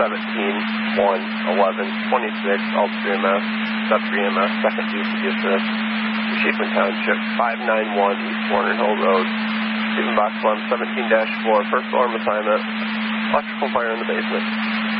17, 1, 11, 26, all 3MS, sub 3MS, second DCD assist, Shapeman Township, 591 East Warner Hill Road, Stephen Box 1, 17-4, first alarm assignment, electrical fire in the basement.